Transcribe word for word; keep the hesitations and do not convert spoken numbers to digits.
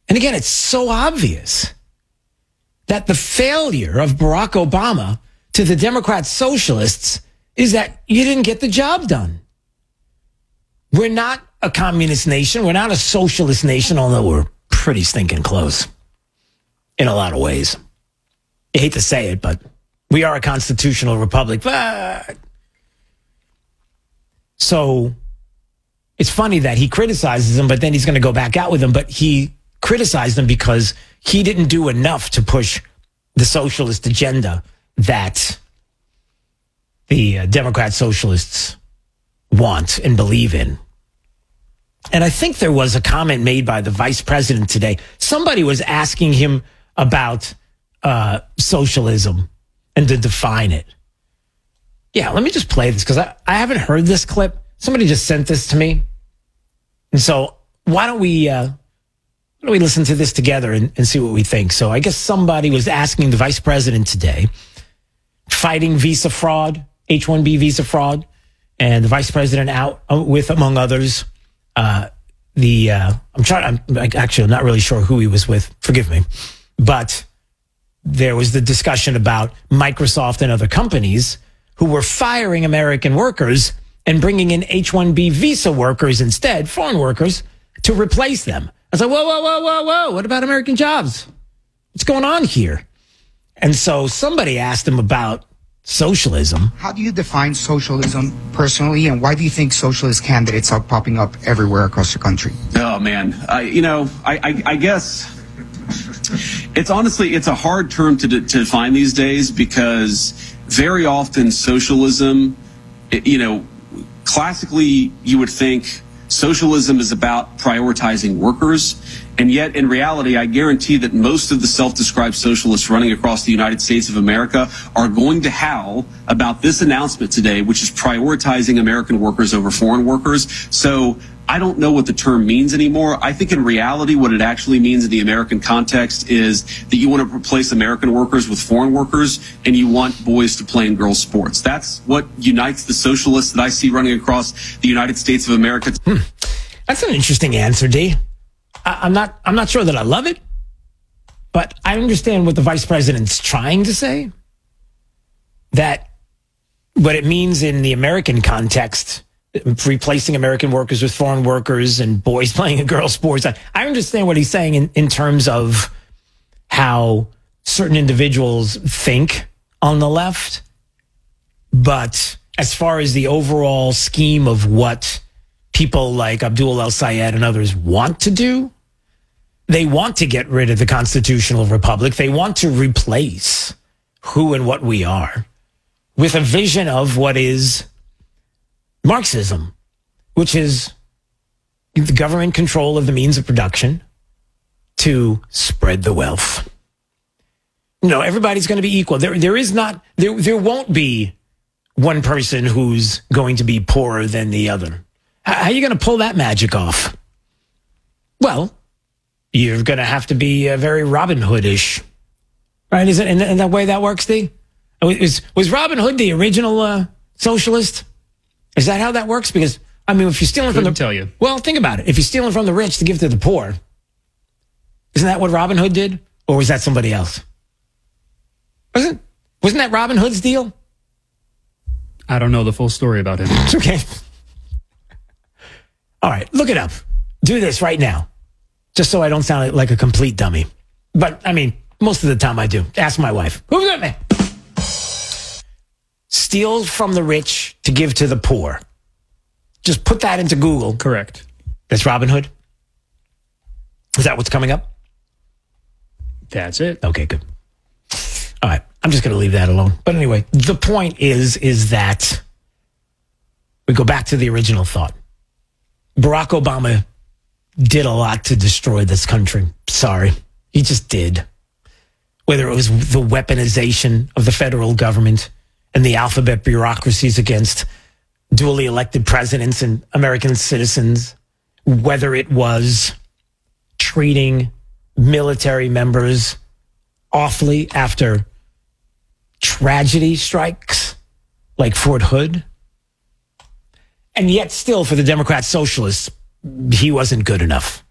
And again, it's so obvious that the failure of Barack Obama to the Democrat socialists is that you didn't get the job done. We're not a communist nation. We're not a socialist nation, although we're pretty stinking close in a lot of ways. I hate to say it, but we are a constitutional republic. But so it's funny that he criticizes them, but then he's going to go back out with them. But he criticized them because he didn't do enough to push the socialist agenda that the uh, Democrat socialists want and believe in. And I think there was a comment made by the vice president today. Somebody was asking him about uh, socialism and to define it. Yeah, let me just play this because I, I haven't heard this clip. Somebody just sent this to me. And so why don't we uh, why don't we listen to this together and, and see what we think? So I guess somebody was asking the vice president today, fighting visa fraud, H one B visa fraud, and the vice president out with, among others, uh, the, uh, I'm trying, I'm actually I'm not really sure who he was with, forgive me, but there was the discussion about Microsoft and other companies who were firing American workers and bringing in H one B visa workers instead, foreign workers, to replace them. I was like, whoa, whoa, whoa, whoa, whoa, what about American jobs? What's going on here? And so somebody asked him about socialism. How do you define socialism personally, and why do you think socialist candidates are popping up everywhere across the country? Oh, man. I, you know, I, I, I guess it's honestly, it's a hard term to, to define these days because very often socialism, you know, classically you would think socialism is about prioritizing workers. And yet, in reality, I guarantee that most of the self-described socialists running across the United States of America are going to howl about this announcement today, which is prioritizing American workers over foreign workers. So I don't know what the term means anymore. I think in reality, what it actually means in the American context is that you want to replace American workers with foreign workers, and you want boys to play in girls' sports. That's what unites the socialists that I see running across the United States of America. Hmm. That's an interesting answer, D. I'm not I'm not sure that I love it, but I understand what the vice president's trying to say. That what it means in the American context, replacing American workers with foreign workers and boys playing in girls' sports. I, I understand what he's saying in, in terms of how certain individuals think on the left. But as far as the overall scheme of what people like Abdul El-Sayed and others want to do, they want to get rid of the constitutional republic. They want to replace who and what we are with a vision of what is Marxism, which is the government control of the means of production to spread the wealth. No, everybody's going to be equal. There, there is not, there, there won't be one person who's going to be poorer than the other. How are you going to pull that magic off? Well, you're going to have to be uh, very Robin Hood-ish, right? Is it in, in that way that works, D? Was, was Robin Hood the original uh, socialist? Is that how that works? Because, I mean, if you're stealing Couldn't from the... tell you. Well, think about it. If you're stealing from the rich to give to the poor, isn't that what Robin Hood did? Or was that somebody else? Wasn't, wasn't that Robin Hood's deal? I don't know the full story about him. Okay. All right, look it up. Do this right now. Just so I don't sound like a complete dummy. But, I mean, most of the time I do. Ask my wife. Who's that man? Steal from the rich to give to the poor. Just put that into Google. Correct. That's Robin Hood? Is that what's coming up? That's it. Okay, good. All right, I'm just going to leave that alone. But anyway, the point is, is that we go back to the original thought. Barack Obama did a lot to destroy this country. Sorry. He just did. Whether it was the weaponization of the federal government and the alphabet bureaucracies against duly elected presidents and American citizens, whether it was treating military members awfully after tragedy strikes like Fort Hood. And yet still for the Democrat socialists, he wasn't good enough.